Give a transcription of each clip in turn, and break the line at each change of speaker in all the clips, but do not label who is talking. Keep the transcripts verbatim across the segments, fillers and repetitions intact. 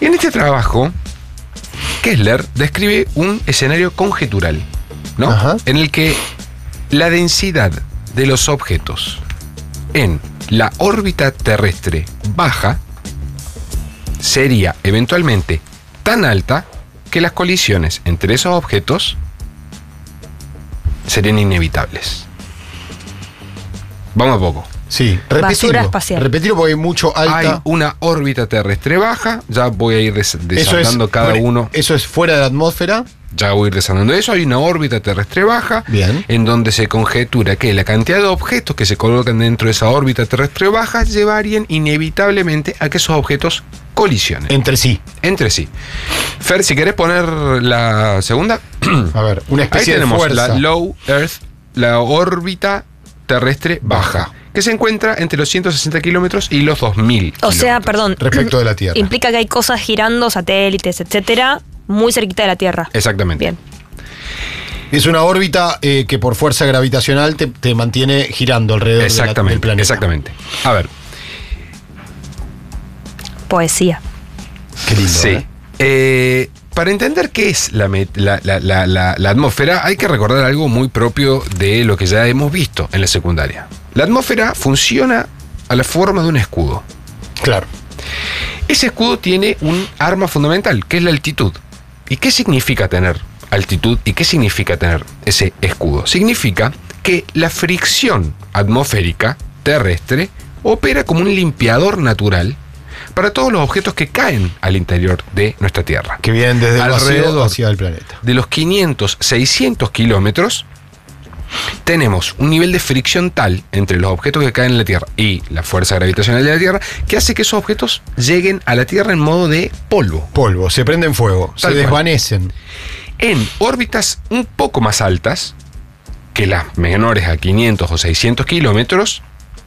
En este trabajo, Kessler describe un escenario conjetural, ¿no?
Ajá.
En el que la densidad de los objetos en la órbita terrestre baja sería eventualmente tan alta que las colisiones entre esos objetos serían inevitables. Vamos a poco.
Sí,
Basura
repetirlo.
espacial.
Repetirlo porque hay mucho alta.
Hay una órbita terrestre baja, ya voy a ir des- desandando cada
fuera-
uno.
Eso es fuera de la atmósfera.
Ya voy a ir desandando eso. Hay una órbita terrestre baja,
Bien.
en donde se conjetura que la cantidad de objetos que se colocan dentro de esa órbita terrestre baja llevarían inevitablemente a que esos objetos colisionen
Entre sí.
entre sí. Fer, si querés poner la segunda.
A ver, una
Ahí
especie de
tenemos
fuerza.
la Low Earth, la órbita terrestre baja,
Baja.
que se encuentra entre los ciento sesenta kilómetros y los dos mil.
O sea, perdón.
Respecto de la Tierra.
Implica que hay cosas girando, satélites, etcétera, muy cerquita de la Tierra.
Exactamente.
Bien.
Es una órbita eh, que por fuerza gravitacional te, te mantiene girando alrededor de la- del
Exactamente,
planeta.
exactamente. A ver,
Poesía.
Qué lindo,
sí.
¿eh?
Eh, para entender qué es la, met- la, la- la- la- la atmósfera, hay que recordar algo muy propio de lo que ya hemos visto en la secundaria. La atmósfera funciona a la forma de un escudo.
Claro.
Ese escudo tiene un arma fundamental, que es la altitud. ¿Y qué significa tener altitud y qué significa tener ese escudo? Significa que la fricción atmosférica terrestre opera como un limpiador natural para todos los objetos que caen al interior de nuestra Tierra.
Que vienen desde el vacío
Alrededor
hacia el planeta.
de los quinientos, seiscientos kilómetros, tenemos un nivel de fricción tal entre los objetos que caen en la Tierra y la fuerza gravitacional de la Tierra que hace que esos objetos lleguen a la Tierra en modo de polvo.
Polvo, se prenden fuego, se
Tal cual.
desvanecen.
En órbitas un poco más altas que las menores a quinientos o seiscientos kilómetros,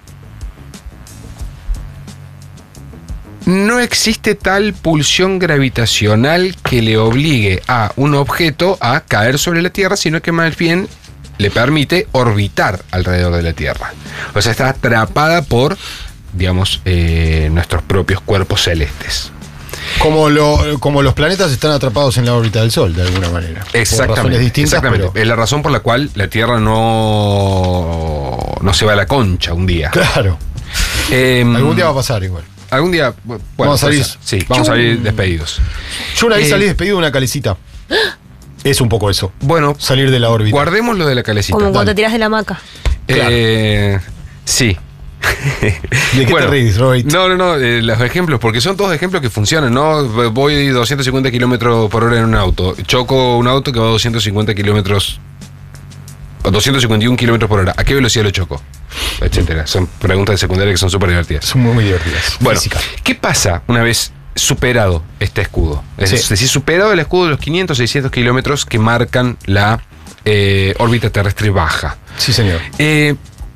no existe tal pulsión gravitacional que le obligue a un objeto a caer sobre la Tierra, sino que más bien le permite orbitar alrededor de la Tierra. O sea, está atrapada por, digamos, eh, nuestros propios cuerpos celestes.
Como, lo, como los planetas están atrapados en la órbita del Sol, de alguna manera. Por razones
Exactamente.
distintas,
exactamente.
pero-
Es la razón por la cual la Tierra no, no se va a la concha un día.
Claro.
Eh,
Algún día va a pasar igual.
Algún día. Bueno,
Vamos a
puede
salir-
ser. Sí, vamos a salir despedidos.
Yo una vez
Eh,
salí despedido de una calecita. Es un poco eso.
Bueno,
Salir de la órbita.
guardemos lo de la calecita.
Como cuando
dale.
te tiras de la hamaca.
Eh, sí.
¿De qué te reís, Robert?
No, no, no, eh, los ejemplos, porque son todos ejemplos que funcionan, ¿no? Voy doscientos cincuenta kilómetros por hora en un auto, choco un auto que va a doscientos cincuenta kilómetros, doscientos cincuenta y uno kilómetros por hora, ¿a qué velocidad lo choco? Etcétera. Son preguntas de secundaria que son súper divertidas.
Son muy, muy divertidas.
Bueno,
Física.
¿qué pasa una vez superado este escudo? Es
Sí.
decir, superado el escudo de los quinientos, seiscientos kilómetros que marcan la eh, órbita terrestre baja.
Sí, señor.
Eh,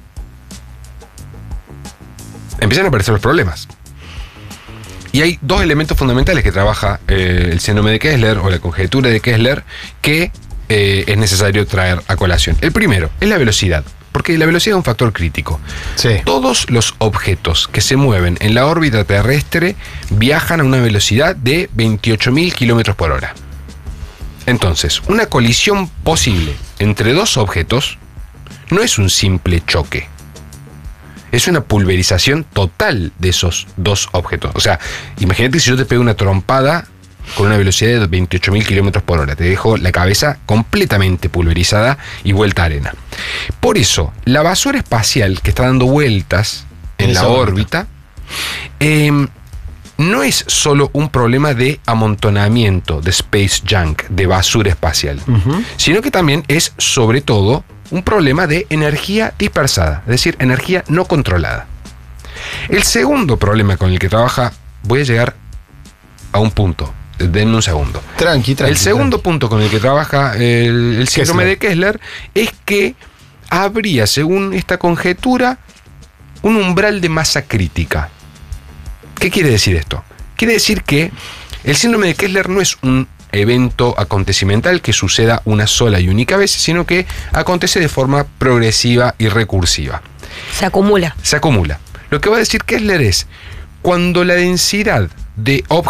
empiezan a aparecer los problemas. Y hay dos elementos fundamentales que trabaja eh, el síndrome de Kessler o la conjetura de Kessler que eh, es necesario traer a colación. El primero es la velocidad, porque la velocidad es un factor crítico.
Sí.
Todos los objetos que se mueven en la órbita terrestre viajan a una velocidad de veintiocho mil kilómetros por hora. Entonces, una colisión posible entre dos objetos no es un simple choque. Es una pulverización total de esos dos objetos. O sea, imagínate si yo te pego una trompada con una velocidad de veintiocho mil kilómetros por hora. Te dejo la cabeza completamente pulverizada y vuelta a arena. Por eso, la basura espacial que está dando vueltas en
Esa
la
órbita.
órbita eh, no es solo un problema de amontonamiento de space junk, de basura espacial,
Ujú.
sino que también es, sobre todo, un problema de energía dispersada, es decir, energía no controlada. El segundo problema con el que trabaja, voy a llegar a un punto, denme un segundo.
Tranqui, tranqui.
El segundo
tranqui.
punto con el que trabaja el, el síndrome de Kessler es que habría, según esta conjetura, un umbral de masa crítica. ¿Qué quiere decir esto? Quiere decir que el síndrome de Kessler no es un evento acontecimental que suceda una sola y única vez, sino que acontece de forma progresiva y recursiva.
Se acumula.
Se acumula. Lo que va a decir Kessler es, cuando la densidad de objetos